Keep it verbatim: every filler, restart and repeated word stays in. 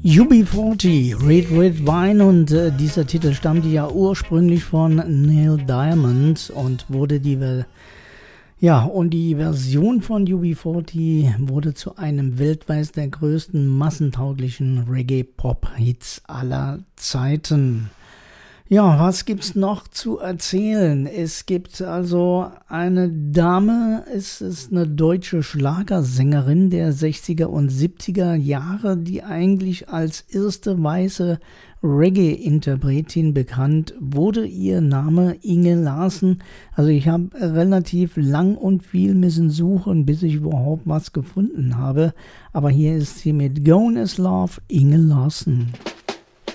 U B vierzig, Red Red Wine, und äh, dieser Titel stammte ja ursprünglich von Neil Diamond und wurde die ja und die Version von U B vierzig wurde zu einem weltweit der größten massentauglichen Reggae-Pop-Hits aller Zeiten. Ja, was gibt's noch zu erzählen? Es gibt also eine Dame, es ist eine deutsche Schlagersängerin der sechziger und siebziger Jahre, die eigentlich als erste weiße Reggae-Interpretin bekannt wurde. Ihr Name Inge Larsen. Also ich habe relativ lang und viel müssen suchen, bis ich überhaupt was gefunden habe. Aber hier ist sie mit Gone is Love, Inge Larsen.